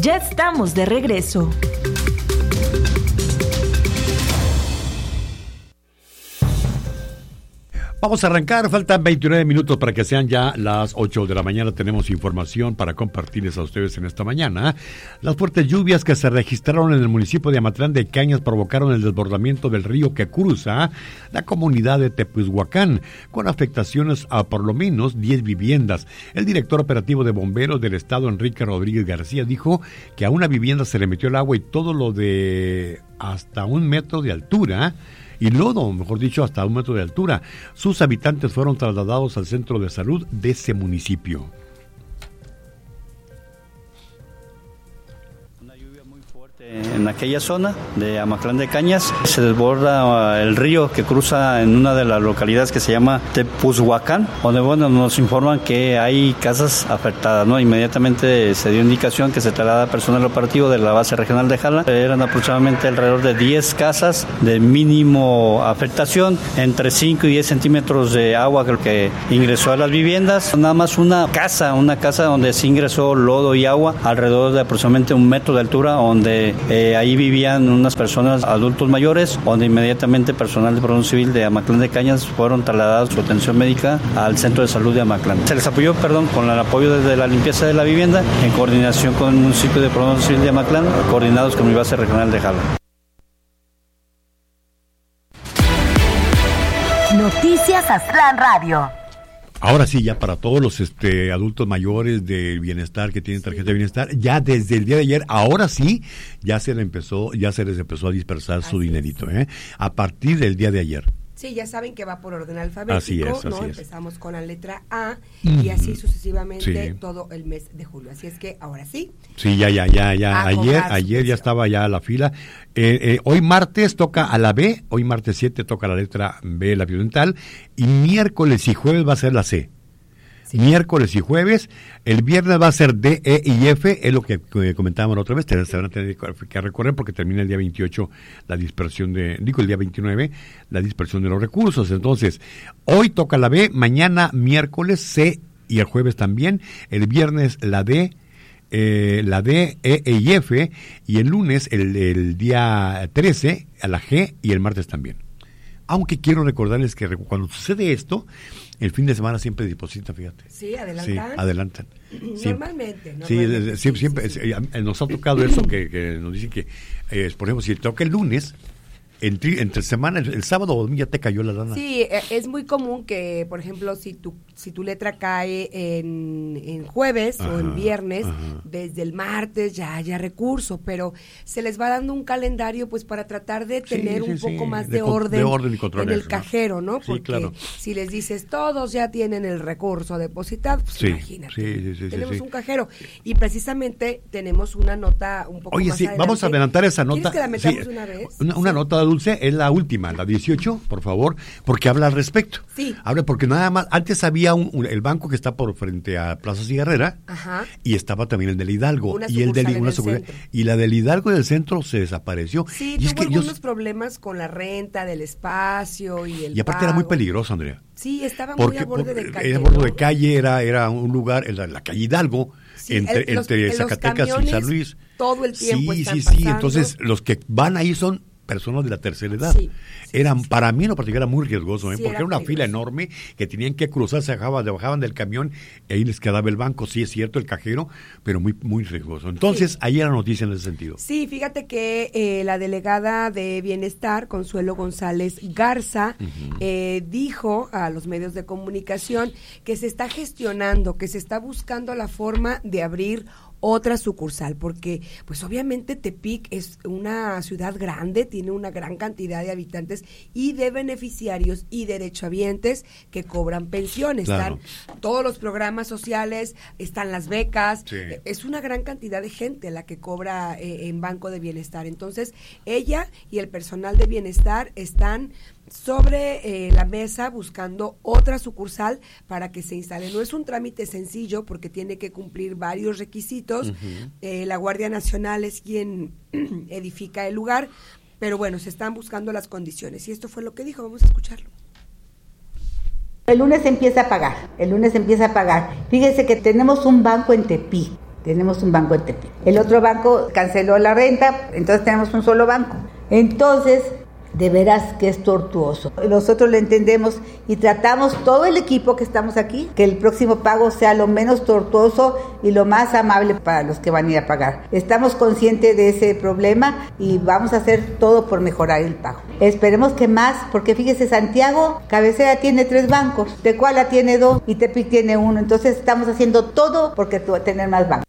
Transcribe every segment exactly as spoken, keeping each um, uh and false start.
Ya estamos de regreso. Vamos a arrancar, faltan veintinueve minutos para que sean ya las ocho de la mañana. Tenemos información para compartirles a ustedes en esta mañana. Las fuertes lluvias que se registraron en el municipio de Amatlán de Cañas provocaron el desbordamiento del río que cruza la comunidad de Tepuzhuacán, con afectaciones a por lo menos diez viviendas. El director operativo de bomberos del estado, Enrique Rodríguez García, dijo que a una vivienda se le metió el agua y todo lo de hasta un metro de altura, y lodo, mejor dicho, hasta un metro de altura. Sus habitantes fueron trasladados al centro de salud de ese municipio. En aquella zona de Amatlán de Cañas se desborda el río que cruza en una de las localidades que se llama Tepuzhuacán, donde bueno, nos informan que hay casas afectadas, ¿no? Inmediatamente se dio indicación que se traslada personal operativo de la base regional de Jala. Eran aproximadamente alrededor de diez casas de mínimo afectación, entre cinco y diez centímetros de agua que ingresó a las viviendas. Nada más una casa, una casa donde sí ingresó lodo y agua alrededor de aproximadamente un metro de altura, donde Eh, ahí vivían unas personas adultos mayores, donde inmediatamente personal de Protección Civil de Amatlán de Cañas fueron trasladados su atención médica al centro de salud de Amatlán. Se les apoyó, perdón, con el apoyo desde la limpieza de la vivienda, en coordinación con el municipio de Protección Civil de Amatlán, coordinados con mi base regional de Jala. Noticias Aztlán Radio. Ahora sí, ya para todos los este, adultos mayores de bienestar que tienen tarjeta de bienestar, ya desde el día de ayer, ahora sí, ya se les empezó, ya se les empezó a dispersar su dinerito, ¿eh? A partir del día de ayer. Sí, ya saben que va por orden alfabético, así es, así ¿no? es. Empezamos con la letra A mm, y así sucesivamente sí. todo el mes de julio. Así es que ahora sí. Sí, ya, ya, ya, ya. A ayer, ayer ya estaba ya la fila. Eh, eh, hoy martes toca a la B, hoy martes siete toca la letra B, la dental, y miércoles y jueves va a ser la C. Sí. Miércoles y jueves, el viernes va a ser D, E y F, es lo que eh, comentábamos la otra vez, se van a tener que recorrer porque termina el día veintiocho la dispersión de, digo el día veintinueve, la dispersión de los recursos. Entonces, hoy toca la B, mañana miércoles C y el jueves también, el viernes la D, eh, la D, E y F, y el lunes, el, el día trece, a la G y el martes también. Aunque quiero recordarles que cuando sucede esto, el fin de semana siempre depositan, fíjate. Sí, adelantan. Sí, adelantan. Normalmente. Sí, normalmente, sí, sí, siempre, sí, sí. Nos ha tocado eso, que, que nos dicen que, eh, por ejemplo, si toca el lunes, entre, entre semana, el, el sábado o domingo ya te cayó la lana. Sí, es muy común que, por ejemplo, si tu si tu letra cae en, en jueves ajá, o en viernes, ajá, desde el martes ya haya recurso, pero se les va dando un calendario pues para tratar de tener sí, sí, un poco sí, más de, de orden, de orden y control en el cajero, ¿no? Sí, porque claro. Si les dices todos ya tienen el recurso depositado, pues sí, imagínate, sí, sí, sí, tenemos sí, sí. un cajero y precisamente tenemos una nota un poco Oye, más sí, adelante. vamos a adelantar esa nota. ¿Quieres que la metamos sí, una vez? Una, una sí. nota dulce, es la última, la dieciocho, por favor, porque habla al respecto. Sí. Habla porque nada más, antes había un, un, el banco que está por frente a Plaza Cigarrera, ajá, y estaba también el del Hidalgo. Una y el del una sucursal Y la del Hidalgo del centro se desapareció. Sí, y tuvo es que algunos ellos, problemas con la renta del espacio y el Y aparte pago. Era muy peligroso, Andrea. Sí, estaba porque, muy a borde de calle. Era a borde ¿no? de calle, era, era un lugar, la, la calle Hidalgo, sí, entre, el, los, entre Zacatecas y San Luis. Todo el tiempo Sí, están sí, pasando. sí. Entonces, los que van ahí son personas de la tercera edad. Sí, sí, Eran, sí, sí. para mí en lo particular era muy riesgoso, ¿eh? Sí, porque era, era una peligroso. fila enorme que tenían que cruzar, se bajaban, bajaban del camión y ahí les quedaba el banco, sí es cierto, el cajero, pero muy muy riesgoso. Entonces, sí. Ahí era noticia en ese sentido. Sí, fíjate que eh, la delegada de Bienestar, Consuelo González Garza, uh-huh. eh, dijo a los medios de comunicación que se está gestionando, que se está buscando la forma de abrir otra sucursal, porque pues obviamente Tepic es una ciudad grande, tiene una gran cantidad de habitantes y de beneficiarios y derechohabientes que cobran pensiones. Claro. Están todos los programas sociales, están las becas, sí. Es una gran cantidad de gente la que cobra eh, en Banco de Bienestar. Entonces, ella y el personal de Bienestar están sobre eh, la mesa buscando otra sucursal para que se instale. No es un trámite sencillo porque tiene que cumplir varios requisitos. Uh-huh. Eh, la Guardia Nacional es quien edifica el lugar, pero bueno, se están buscando las condiciones. Y esto fue lo que dijo, vamos a escucharlo. El lunes empieza a pagar, el lunes empieza a pagar. Fíjese que tenemos un banco en Tepic, Tenemos un banco en Tepic. El otro banco canceló la renta, entonces tenemos un solo banco. Entonces, de veras que es tortuoso. Nosotros lo entendemos y tratamos, todo el equipo que estamos aquí, que el próximo pago sea lo menos tortuoso y lo más amable para los que van a ir a pagar. Estamos conscientes de ese problema y vamos a hacer todo por mejorar el pago. Esperemos que más, porque fíjese, Santiago, cabecera tiene tres bancos, Tecuala tiene dos y Tepic tiene uno. Entonces estamos haciendo todo porque tener más bancos.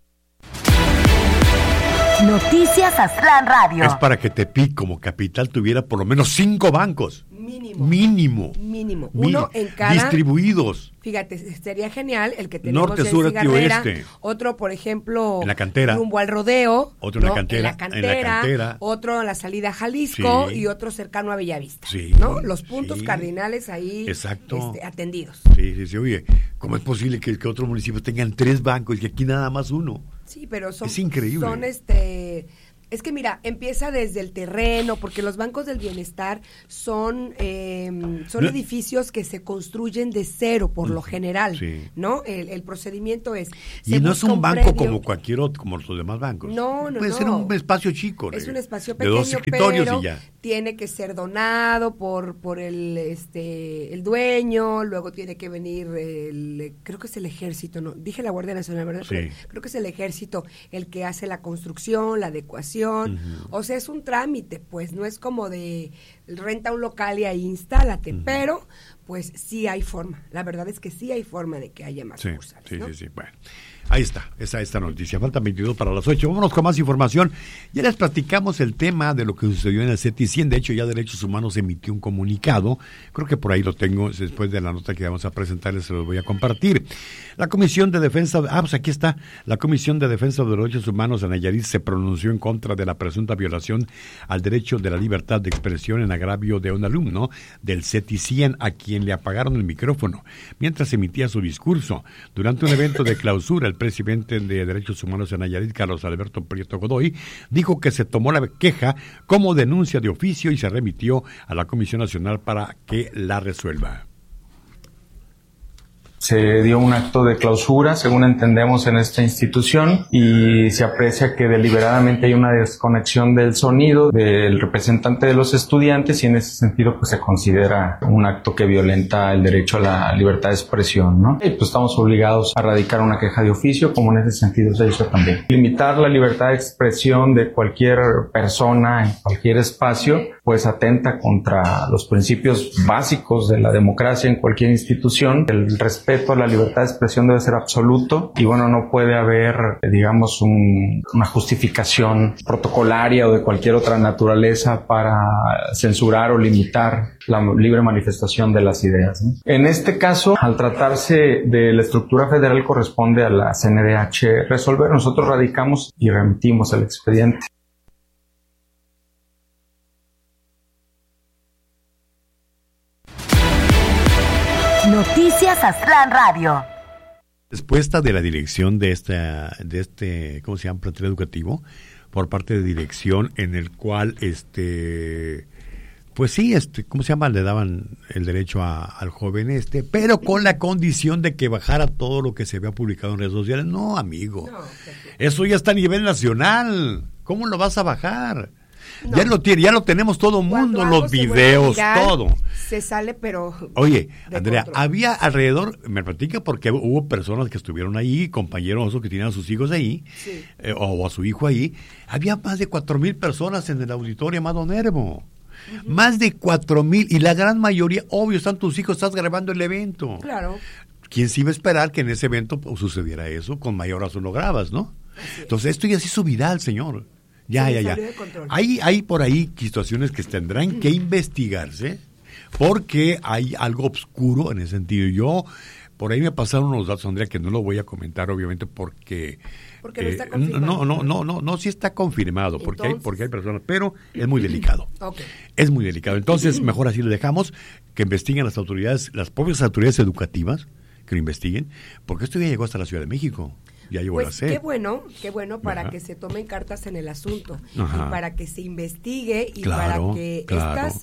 Noticias Aztlán Radio. Es para que Tepic como capital tuviera por lo menos cinco bancos. Mínimo. Mínimo. Mínimo. Uno Mi- en cada... Distribuidos. Fíjate, sería genial el que tenemos Norte, en sur, este y Cigarrera, oeste. otro, por ejemplo, En la cantera. rumbo al rodeo, Otro en la ¿no? cantera, en la en la cantera, cantera. otro en la salida a Jalisco Sí. y otro cercano a Bellavista, Sí, ¿no? Los puntos sí. cardinales ahí Exacto. este, atendidos. Sí, sí, sí. Oye, ¿cómo es posible que, que otros municipios tengan tres bancos y que aquí nada más uno? Sí, pero son Es increíble. son este es que mira, empieza desde el terreno, porque los bancos del bienestar son eh, son No. edificios que se construyen de cero por lo general, Sí. ¿no? El, el procedimiento es Y se no es busca un banco predio. como cualquier otro, como los demás bancos. No, no, Puede no. ser un espacio chico. Es de- un espacio de pequeño, dos escritorios pero y ya. tiene que ser donado por por el este el dueño, luego tiene que venir el creo que es el ejército, no, dije la Guardia Nacional, ¿verdad? Sí. Pero creo que es el ejército el que hace la construcción, la adecuación. Ujú. O sea, es un trámite, pues no es como de renta un local y ahí instálate, Ujú. pero pues sí hay forma. La verdad es que sí hay forma de que haya más Sí, sucursales, sí, ¿no? sí, sí. Bueno, ahí está, esa esta noticia. Faltan veintidós para las ocho. Vámonos con más información. Ya les platicamos el tema de lo que sucedió en el C E T I cien. De hecho, ya Derechos Humanos emitió un comunicado. Creo que por ahí lo tengo. Después de la nota que vamos a presentarles, se los voy a compartir. La Comisión de Defensa... Ah, pues aquí está. La Comisión de Defensa de los Derechos Humanos en Nayarit se pronunció en contra de la presunta violación al derecho de la libertad de expresión en agravio de un alumno del C E T I cien a quien le apagaron el micrófono mientras emitía su discurso. Durante un evento de clausura, el presidente de Derechos Humanos en Nayarit, Carlos Alberto Prieto Godoy, dijo que se tomó la queja como denuncia de oficio y se remitió a la Comisión Nacional para que la resuelva. Se dio un acto de clausura, según entendemos, en esta institución y se aprecia que deliberadamente hay una desconexión del sonido del representante de los estudiantes y en ese sentido pues se considera un acto que violenta el derecho a la libertad de expresión, ¿no? Y pues estamos obligados a radicar una queja de oficio, como en ese sentido se hizo también. Limitar la libertad de expresión de cualquier persona en cualquier espacio pues atenta contra los principios básicos de la democracia en cualquier institución. El respeto a la libertad de expresión debe ser absoluto y bueno, no puede haber, digamos, un, una justificación protocolaria o de cualquier otra naturaleza para censurar o limitar la libre manifestación de las ideas, ¿no? En este caso, al tratarse de la estructura federal, corresponde a la C N D H resolver. Nosotros radicamos y remitimos el expediente. Noticias Aztlán Radio. Respuesta de la dirección de esta, de este, ¿cómo se llama? Plantel educativo, por parte de dirección, en el cual, este, pues sí, este, ¿cómo se llama? Le daban el derecho a, al joven este, pero con la condición de que bajara todo lo que se había publicado en redes sociales. No, amigo, No, eso ya está a nivel nacional. ¿Cómo lo vas a bajar? No. Ya lo tiene, ya lo tenemos todo el mundo, Cuando algo los se vuelve videos, viral, todo. Se sale, pero Oye, de Andrea, control. había alrededor, me platica porque hubo personas que estuvieron ahí, compañeros que tenían a sus hijos ahí, Sí. eh, o a su hijo ahí, había más de cuatro mil personas en el auditorio Amado Nervo. Uh-huh. Más de cuatro mil, y la gran mayoría, obvio, están tus hijos, estás grabando el evento. Claro. ¿Quién se iba a esperar que en ese evento pues, sucediera eso? Con mayor razón lo grabas, ¿no? Entonces esto ya se hizo viral, señor. Ya, Sí, ya, ya. salió de control. Hay, hay por ahí situaciones que tendrán que investigarse porque hay algo oscuro en ese sentido. Yo, por ahí me pasaron unos datos, Andrea, que no lo voy a comentar, obviamente, porque... Porque no está eh, confirmado. no, no, no, no, no, sí está confirmado, porque hay, Entonces. porque hay personas, pero es muy delicado. Ok. Es muy delicado. Entonces, mejor así lo dejamos, que investiguen las autoridades, las propias autoridades educativas, que lo investiguen, porque esto ya llegó hasta la Ciudad de México. Ya llegó Pues la C E P. qué bueno, qué bueno para Ajá. que se tomen cartas en el asunto Ajá. y para que se investigue y Claro, para que claro. estas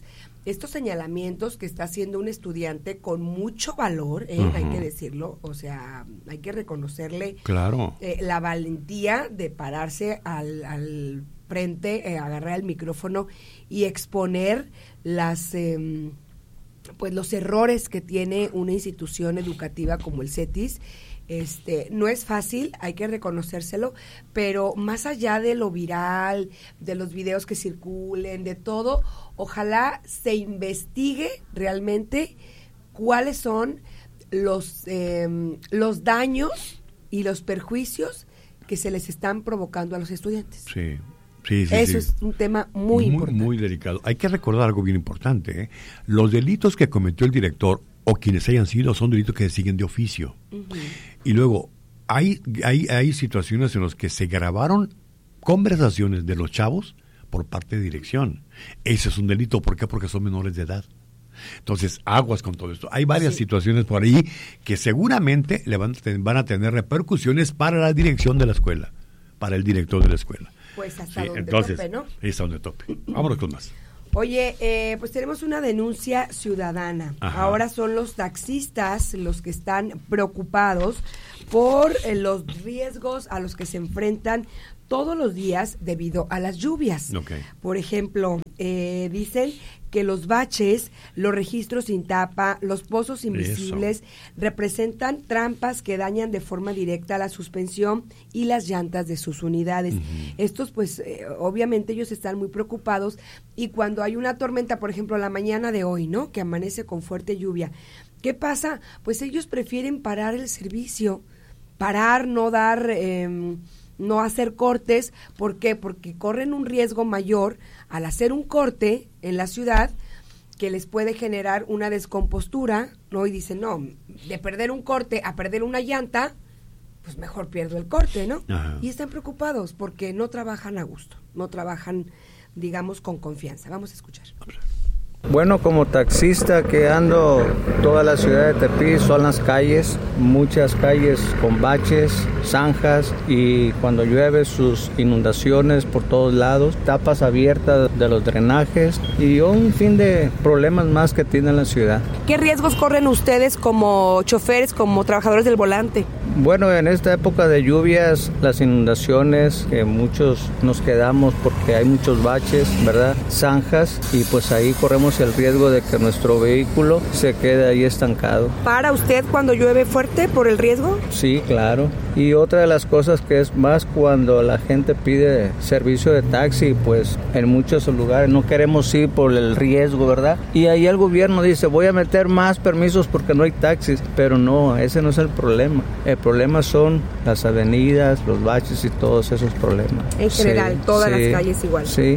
estos señalamientos que está haciendo un estudiante con mucho valor, ¿eh? Uh-huh. Hay que decirlo, o sea, hay que reconocerle claro. eh, la valentía de pararse al, al frente, eh, agarrar el micrófono y exponer las... Eh, pues los errores que tiene una institución educativa como el CETIS. Este, no es fácil, hay que reconocérselo, pero más allá de lo viral, de los videos que circulen, de todo, ojalá se investigue realmente cuáles son los, eh, los daños y los perjuicios que se les están provocando a los estudiantes. Sí. Sí, sí, Eso sí. es un tema muy, muy importante. Muy delicado. Hay que recordar algo bien importante. ¿eh? Los delitos que cometió el director o quienes hayan sido son delitos que se siguen de oficio. Uh-huh. Y luego hay, hay, hay situaciones en las que se grabaron conversaciones de los chavos por parte de dirección. Ese es un delito. ¿Por qué? Porque son menores de edad. Entonces, aguas con todo esto. Hay varias sí. situaciones por ahí que seguramente le van, van a tener repercusiones para la dirección de la escuela, para el director de la escuela. Pues hasta sí, donde entonces, tope, ¿no? Hasta donde tope. Vámonos con más. Oye, eh, pues tenemos una denuncia ciudadana. Ajá. Ahora son los taxistas los que están preocupados por eh, los riesgos a los que se enfrentan todos los días debido a las lluvias. Okay. Por ejemplo, eh, dicen que los baches, los registros sin tapa, los pozos invisibles Eso. representan trampas que dañan de forma directa la suspensión y las llantas de sus unidades. Uh-huh. Estos, pues, eh, obviamente ellos están muy preocupados y cuando hay una tormenta, por ejemplo, la mañana de hoy, ¿no? Que amanece con fuerte lluvia. ¿Qué pasa? Pues ellos prefieren parar el servicio, parar, no dar... Eh, no hacer cortes. ¿Por qué? Porque corren un riesgo mayor al hacer un corte en la ciudad que les puede generar una descompostura, ¿no? Y dicen, no, de perder un corte a perder una llanta, pues mejor pierdo el corte, ¿no? Ajá. Y están preocupados porque no trabajan a gusto, no trabajan, digamos, con confianza. Vamos a escuchar. Bueno, como taxista que ando toda la ciudad de Tepic, son las calles, muchas calles con baches, zanjas y cuando llueve sus inundaciones por todos lados, tapas abiertas de los drenajes y un fin de problemas más que tiene la ciudad. ¿Qué riesgos corren ustedes como choferes, como trabajadores del volante? Bueno, en esta época de lluvias, las inundaciones, que muchos nos quedamos porque hay muchos baches, ¿verdad? Zanjas y pues ahí corremos el riesgo de que nuestro vehículo se quede ahí estancado. ¿Para usted cuando llueve fuerte por el riesgo? Sí, claro. Y otra de las cosas que es más cuando la gente pide servicio de taxi, pues en muchos lugares no queremos ir por el riesgo, ¿verdad? Y ahí el gobierno dice, voy a meter más permisos porque no hay taxis, pero no, ese no es el problema. El problema son las avenidas, los baches y todos esos problemas. En general, sí, todas sí, las calles igual. Sí.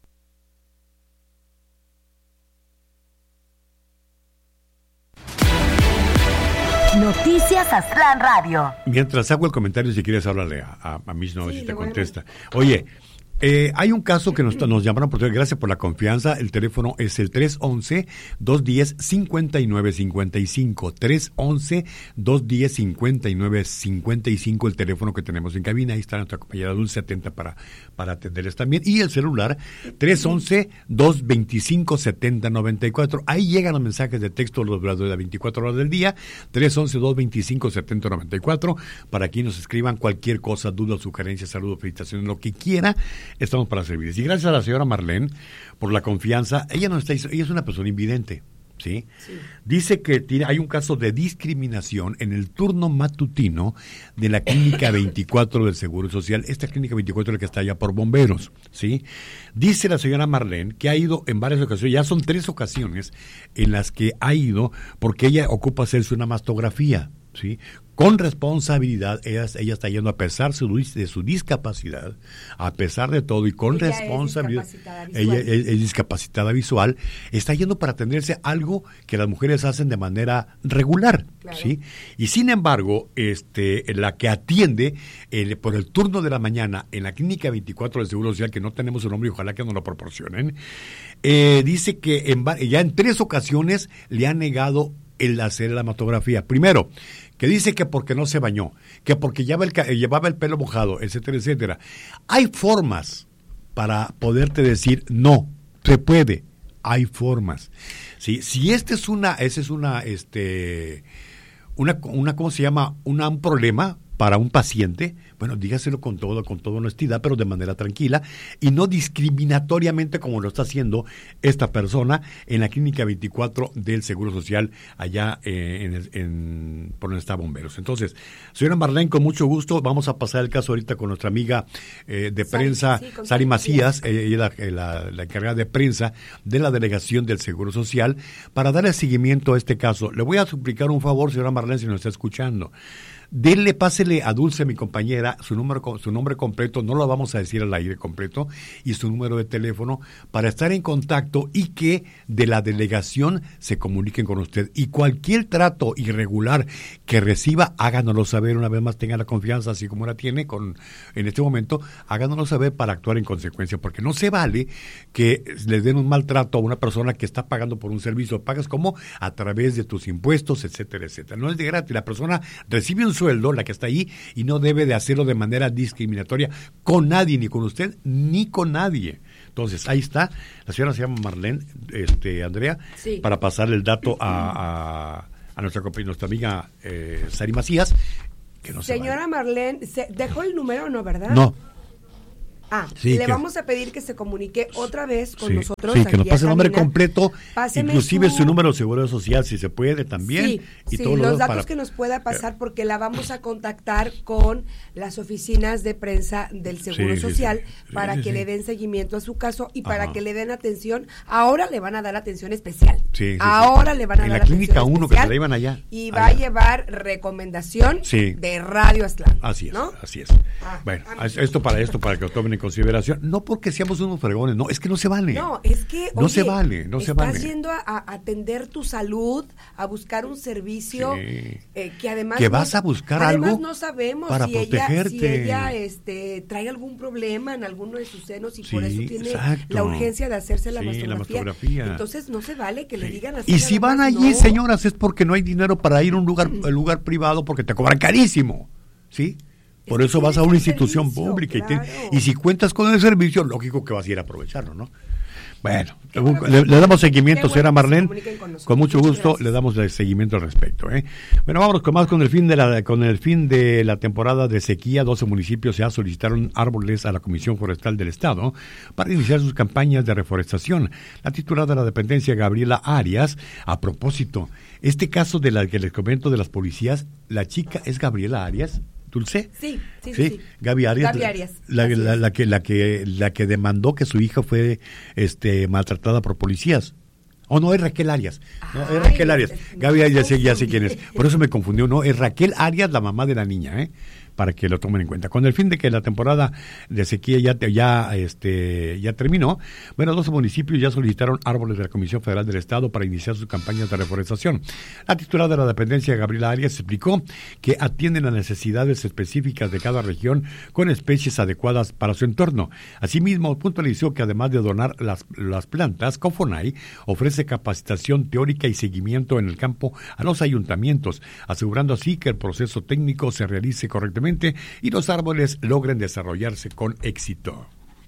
Noticias Aztlán Radio. Mientras hago el comentario, si quieres hablarle a, a, a Miss Nova, sí, si te contesta. Oye, eh, hay un caso que nos, nos llamaron por gracias por la confianza. El teléfono es el tres once, dos diez, cincuenta y nueve cincuenta y cinco. tres once, dos diez, cincuenta y nueve cincuenta y cinco, el teléfono que tenemos en cabina. Ahí está nuestra compañera Dulce atenta para, para atenderles también. Y el celular, tres once, dos veinticinco, setenta noventa y cuatro. Ahí llegan los mensajes de texto los de las veinticuatro horas del día. tres once, dos veinticinco, setenta noventa y cuatro. Para que nos escriban cualquier cosa, duda, sugerencia, saludo, felicitaciones, lo que quiera. Estamos para servirles. Y gracias a la señora Marlene por la confianza. Ella no está, ella es una persona invidente, ¿sí? Sí. Dice que tiene, hay un caso de discriminación en el turno matutino de la Clínica veinticuatro del Seguro Social. Esta Clínica veinticuatro es la que está allá por Bomberos, ¿sí? Dice la señora Marlene que ha ido en varias ocasiones, ya son tres ocasiones en las que ha ido porque ella ocupa hacerse una mastografía, ¿sí? Con responsabilidad, ella, ella está yendo a pesar su, de su discapacidad, a pesar de todo y con ella responsabilidad. Es ella es, es discapacitada visual, está yendo para atenderse algo que las mujeres hacen de manera regular, claro. ¿Sí? Y sin embargo, este, la que atiende el, por el turno de la mañana en la Clínica veinticuatro del Seguro Social, que no tenemos su nombre y ojalá que nos lo proporcionen, eh, dice que en, ya en tres ocasiones le han negado el hacer la mastografía. Primero, que dice que porque no se bañó, que porque llevaba el, llevaba el pelo mojado, etcétera, etcétera. Hay formas para poderte decir, no, se puede, Hay formas. Sí, si este es una, ese es una, este, una, una, ¿cómo se llama? Una, un problema para un paciente, bueno, dígaselo con todo, con toda honestidad, pero de manera tranquila y no discriminatoriamente como lo está haciendo esta persona en la clínica veinticuatro del Seguro Social allá eh, en, el, en por donde está Bomberos. Entonces, señora Marlene, con mucho gusto, vamos a pasar el caso ahorita con nuestra amiga eh, de Sari, prensa, sí, Sari Macías, eh, ella es la, la, la encargada de prensa de la delegación del Seguro Social, para darle seguimiento a este caso. Le voy a suplicar un favor, señora Marlene, si nos está escuchando. Denle, pásele a Dulce, mi compañera, su número, su nombre completo, no lo vamos a decir al aire completo, y su número de teléfono para estar en contacto y que de la delegación se comuniquen con usted. Y cualquier trato irregular que reciba, háganoslo saber, una vez más tenga la confianza, así como la tiene con en este momento, háganoslo saber para actuar en consecuencia, porque no se vale que le den un maltrato a una persona que está pagando por un servicio. Pagas como a través de tus impuestos, etcétera, etcétera. No es de gratis, la persona recibe un sueldo, la que está ahí, y no debe de hacerlo de manera discriminatoria con nadie, ni con usted, ni con nadie. Entonces, ahí está, la señora se llama Marlene, este, Andrea, sí, para pasar el dato a, a, a nuestra, nuestra amiga eh, Sari Macías, que no señora se Marlene, ¿se ¿dejó el número, no, verdad? No. Ah, sí, le que, vamos a pedir que se comunique otra vez con sí, nosotros. Sí, que nos pase el nombre completo, Páseme inclusive su... su número de seguro social, si se puede también. Sí, y sí, todos los los datos para... que nos pueda pasar, porque la vamos a contactar con las oficinas de prensa del Seguro sí, Social sí, sí. para sí, que sí. le den seguimiento a su caso y para Ajá. que le den atención. Ahora le van a dar atención especial. Sí, sí, Ahora sí. le van a en dar la clínica atención uno que especial se la iban allá. Y allá. va a llevar recomendación sí. de Radio Aztlán. Así es, ¿no? así es. Ah, bueno, ah, esto para esto, para que lo tomen en consideración. No porque seamos unos fregones, no, es que no se vale. No, es que, no oye, se vale, no se vale. Estás yendo a, a atender tu salud, a buscar un servicio sí. eh, que además... Que no, vas a buscar además algo no sabemos para si protegerte. ella, si ella este, trae algún problema en alguno de sus senos y sí, por eso tiene exacto. la urgencia de hacerse la, sí, mastografía. la mastografía. Entonces no se vale que sí. le digan así. Y si van allí, no. señoras, es porque no hay dinero para ir a un lugar, un lugar privado porque te cobran carísimo, ¿sí? Por eso vas a una institución servicio, pública claro. y, te, y si cuentas con el servicio, lógico que vas a ir a aprovecharlo, ¿no? Bueno, bueno le, le damos seguimiento, señora bueno Marlene, con, con mucho gusto Gracias. Le damos seguimiento al respecto. ¿eh? Bueno, vámonos con más con el fin de la con el fin de la temporada de sequía. doce municipios ya solicitaron árboles a la Comisión Forestal del Estado para iniciar sus campañas de reforestación. La titular de la dependencia, Gabriela Arias, a propósito, este caso de la que les comento de las policías, la chica es Gabriela Arias. Dulce, sí, sí, sí, sí. Gaby Arias, Gaby Arias. La, la, la, la que la que la que demandó que su hija fue este maltratada por policías. O oh, no, es Raquel Arias. No, es Raquel Arias. Gaby Arias, ya sé, ya sé quién es. Por eso me confundió. No, es Raquel Arias, la mamá de la niña, ¿eh? Para que lo tomen en cuenta. Con el fin de que la temporada de sequía ya ya este ya terminó, bueno, doce municipios ya solicitaron árboles de la Comisión Federal del Estado para iniciar sus campañas de reforestación. La titular de la dependencia, Gabriela Arias, explicó que atienden las necesidades específicas de cada región con especies adecuadas para su entorno. Asimismo, puntualizó que además de donar las, las plantas, Cofonay ofrece capacitación teórica y seguimiento en el campo a los ayuntamientos, asegurando así que el proceso técnico se realice correctamente y los árboles logren desarrollarse con éxito.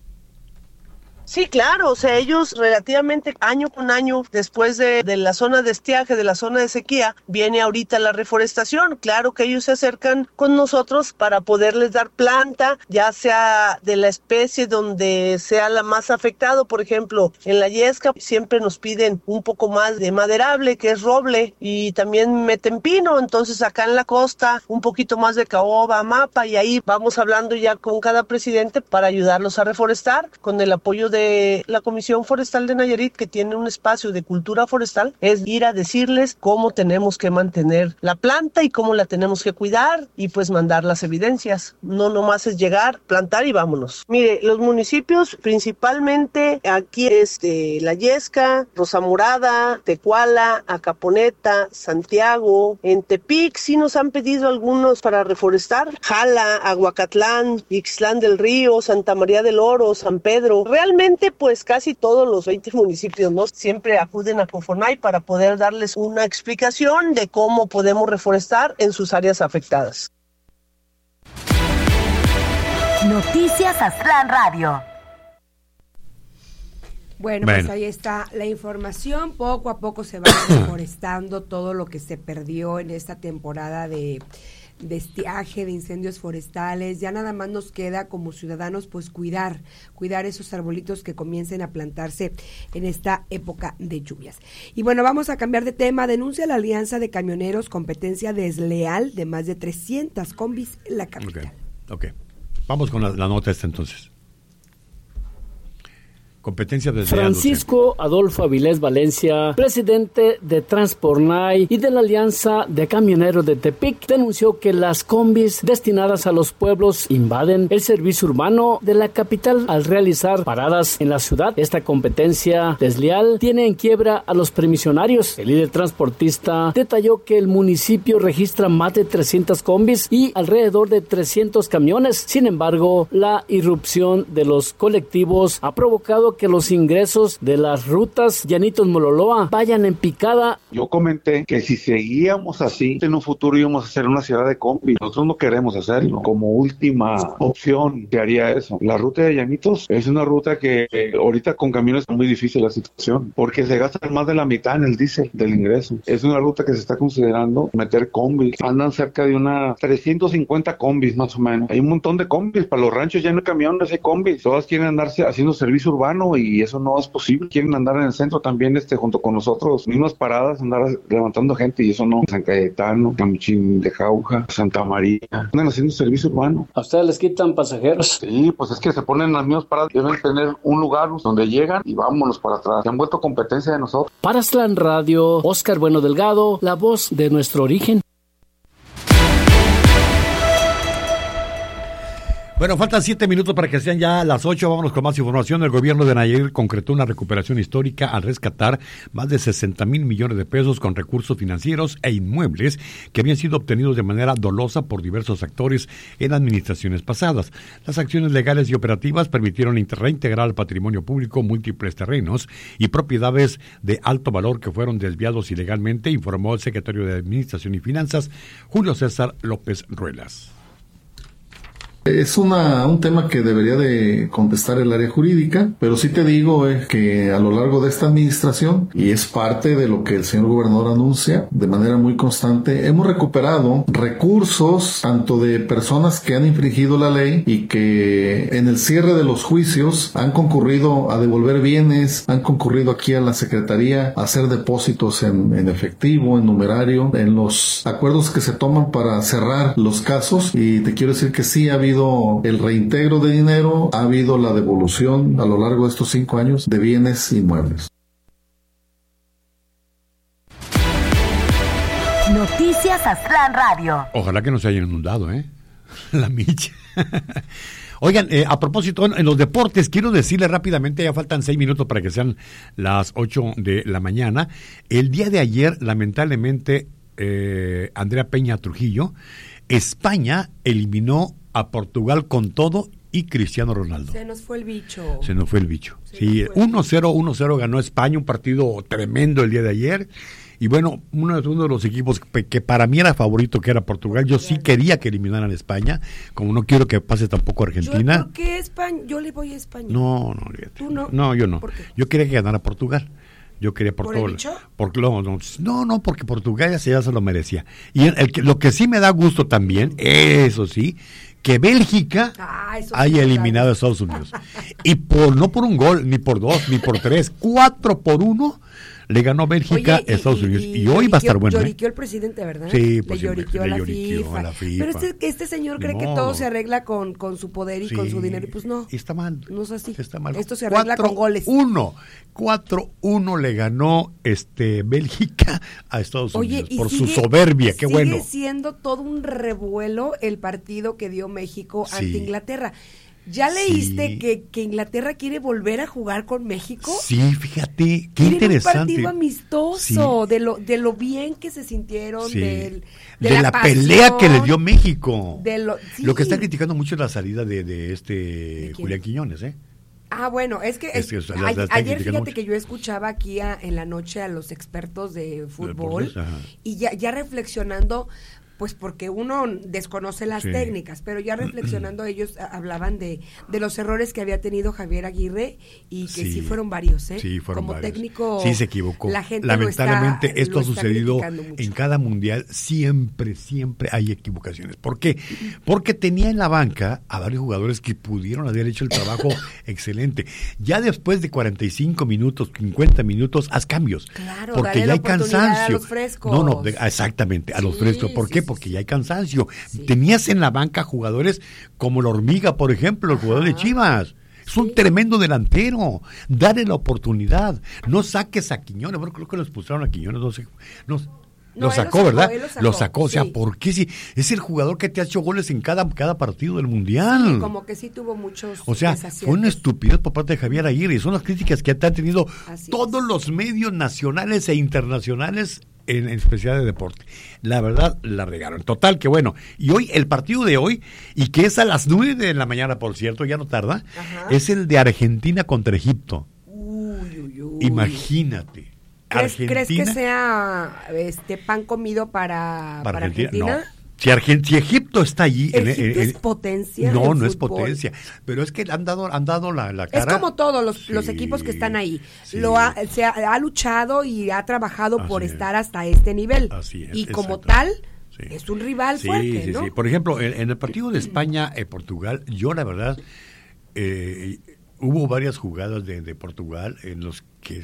Sí, claro, o sea, ellos relativamente año con año, después de, de la zona de estiaje, de la zona de sequía, viene ahorita la reforestación. Claro que ellos se acercan con nosotros para poderles dar planta, ya sea de la especie donde sea la más afectado. Por ejemplo, en la yesca siempre nos piden un poco más de maderable, que es roble, y también meten pino. Entonces acá en la costa, un poquito más de caoba, mapa, y ahí vamos hablando ya con cada presidente para ayudarlos a reforestar con el apoyo de de la Comisión Forestal de Nayarit, que tiene un espacio de cultura forestal, es ir a decirles cómo tenemos que mantener la planta y cómo la tenemos que cuidar y pues mandar las evidencias. No nomás es llegar, plantar y vámonos. Mire, los municipios principalmente aquí es de La Yesca, Rosa Morada, Tecuala, Acaponeta, Santiago. En Tepic sí nos han pedido algunos para reforestar. Jala, Aguacatlán, Ixtlán del Río, Santa María del Oro, San Pedro. Realmente pues casi todos los veinte municipios, ¿no? Siempre acuden a Cofonay para poder darles una explicación de cómo podemos reforestar en sus áreas afectadas. Noticias Aztlán Radio. Bueno, Bueno. pues ahí está la información. Poco a poco se va reforestando todo lo que se perdió en esta temporada de, de estiaje, de incendios forestales. Ya nada más nos queda como ciudadanos pues cuidar, cuidar esos arbolitos que comiencen a plantarse en esta época de lluvias. Y bueno, vamos a cambiar de tema. Denuncia la Alianza de Camioneros competencia desleal de más de trescientas combis en la capital. Ok, ok. Vamos con la, la nota esta entonces. Competencia desde Francisco Adolfo Avilés Valencia, presidente de Transpornay y de la Alianza de Camioneros de Tepic, denunció que las combis destinadas a los pueblos invaden el servicio urbano de la capital al realizar paradas en la ciudad. Esta competencia desleal tiene en quiebra a los permisionarios. El líder transportista detalló que el municipio registra más de trescientas combis y alrededor de trescientos camiones. Sin embargo, la irrupción de los colectivos ha provocado que los ingresos de las rutas Llanitos-Mololoa vayan en picada. Yo comenté que si seguíamos así, en un futuro íbamos a hacer una ciudad de combi. Nosotros no queremos hacerlo. Como última opción, que haría eso. La ruta de Llanitos es una ruta que eh, ahorita con camiones es muy difícil la situación, porque se gasta más de la mitad en el diésel del ingreso. Es una ruta que se está considerando meter combis. Andan cerca de unas trescientos cincuenta combis más o menos. Hay un montón de combis. Para los ranchos ya no hay camiones, hay combis. Todas quieren andarse haciendo servicio urbano y eso no es posible. Quieren andar en el centro también este junto con nosotros, mismas paradas, andar levantando gente y eso no. San Cayetano, Camichín de Jauja, Santa María, andan haciendo servicio urbano. ¿A ustedes les quitan pasajeros? Sí, pues es que se ponen las mismas paradas, deben tener un lugar donde llegan y vámonos para atrás. Se han vuelto competencia de nosotros. Para Slan Radio, Oscar Bueno Delgado, la voz de nuestro origen. Bueno, faltan siete minutos para que sean ya las ocho. Vámonos con más información. El gobierno de Nayarit concretó una recuperación histórica al rescatar más de sesenta mil millones de pesos con recursos financieros e inmuebles que habían sido obtenidos de manera dolosa por diversos actores en administraciones pasadas. Las acciones legales y operativas permitieron reintegrar al patrimonio público múltiples terrenos y propiedades de alto valor que fueron desviados ilegalmente, informó el secretario de Administración y Finanzas, Julio César López Ruelas. Es una, un tema que debería de contestar el área jurídica, pero sí te digo es que a lo largo de esta administración, y es parte de lo que el señor gobernador anuncia de manera muy constante, hemos recuperado recursos tanto de personas que han infringido la ley y que en el cierre de los juicios han concurrido a devolver bienes, han concurrido aquí a la Secretaría a hacer depósitos en, en efectivo, en numerario, en los acuerdos que se toman para cerrar los casos, y te quiero decir que sí ha habido el reintegro de dinero, ha habido la devolución a lo largo de estos cinco años de bienes inmuebles. Noticias Aztlán Radio. Ojalá que no se hayan inundado, ¿eh? La micha. Oigan, eh, a propósito, en, en los deportes, quiero decirle rápidamente, ya faltan seis minutos para que sean las ocho de la mañana. El día de ayer, lamentablemente, eh, Andrea Peña Trujillo, España eliminó a Portugal con todo y Cristiano Ronaldo. Se nos fue el bicho. Se nos fue el bicho. Sí, uno cero, uno cero ganó España, un partido tremendo el día de ayer. Y bueno, uno, uno de los equipos que, que para mí era favorito, que era Portugal, yo sí quería que eliminaran a España, como no quiero que pase tampoco Argentina. ¿Yo, ¿Por qué España? Yo le voy a España. No, no, olvídate. ¿Tú no? No, yo no. ¿Por qué? Yo quería que ganara Portugal. Yo quería ¿Por Portugal. el bicho? Por, no, no, no, no, porque Portugal ya se, ya se lo merecía. Y el, el, lo que sí me da gusto también, eso sí, que Bélgica ah, haya eliminado a Estados Unidos. Y por no por un gol, ni por dos, ni por tres, cuatro por uno le ganó Bélgica a Estados Unidos. Y, y, y hoy va a estar bueno. Lloriqueó ¿eh? el presidente, ¿verdad? Sí, pues le lloriqueó, le a, la lloriqueó a la FIFA. Pero este, este señor cree no. que todo se arregla con, con su poder y sí. con su dinero. Y pues no. Y está mal. No es así. Está mal. Esto se arregla con goles. uno cuatro uno le ganó este Bélgica a Estados Oye, Unidos por sigue, su soberbia. Qué sigue bueno. Sigue siendo todo un revuelo el partido que dio México sí. ante Inglaterra. ¿Ya leíste sí. que, que Inglaterra quiere volver a jugar con México? Sí, fíjate, qué Quieren interesante. Un partido amistoso, sí. de lo de lo bien que se sintieron, sí. del, de, de la, la pasión, pelea que le dio México. De lo, sí. lo que está criticando mucho es la salida de, de este ¿De Julián Quiñones, ¿eh? Ah, bueno, es que, es, es que la, la ayer fíjate mucho. que yo escuchaba aquí a, en la noche a los expertos de fútbol y ya, ya reflexionando, pues porque uno desconoce las Sí. técnicas, pero ya reflexionando ellos a- hablaban de, de los errores que había tenido Javier Aguirre y que sí, Sí. fueron varios, ¿eh? Sí, fueron Como varios. técnico, Sí, se equivocó. la gente Lamentablemente, lo está, esto lo ha está sucedido criticando mucho. en cada mundial. Siempre, siempre hay equivocaciones. ¿Por qué? Porque tenía en la banca a varios jugadores que pudieron haber hecho el trabajo excelente. Ya después de cuarenta y cinco minutos, cincuenta minutos, haz cambios. Claro, porque dale ya la hay oportunidad cansancio. a los frescos. No, no, de- exactamente, a los Sí, frescos. ¿Por sí, qué? sí, Porque sí. ya hay cansancio. Tenías en la banca jugadores como la Hormiga, por ejemplo, el jugador de Chivas. Es un tremendo delantero. Dale la oportunidad. No saques a Quiñones. Bueno, creo que lo expulsaron a Quiñones. No sé. No, No, lo él sacó, lo sacó, ¿verdad? él lo sacó, Lo sacó. O sea, sí. ¿por qué? Si es el jugador que te ha hecho goles en cada, cada partido del Mundial. Sí, como que sí tuvo muchos O sea, desaciertos. fue una estupidez por parte de Javier Aguirre. Y son las críticas que han tenido Así todos los medios nacionales e internacionales, en, en especial de deporte. La verdad, la regaron. Total, que bueno. Y hoy, el partido de hoy, y que es a las nueve de la mañana, por cierto, ya no tarda, Ajá. es el de Argentina contra Egipto. Uy, uy, uy. Imagínate. ¿Crees, Argentina, ¿Crees que sea este pan comido para, para para Argentina. Argentina? No. Si, Argen- si Egipto está allí... en- Egipto en- es potencia No, en no es fútbol. potencia. Pero es que han dado, han dado la, la Es cara... como todos los, los Sí, equipos que están ahí. sí. Lo ha, se ha, ha luchado y ha trabajado por Así es. estar hasta este nivel. Así es, y como exacto. tal, Sí. es un rival Sí, fuerte, sí, ¿no? sí. Por ejemplo, en, en el partido de España-Portugal, yo la verdad, eh, hubo varias jugadas de, de Portugal en los que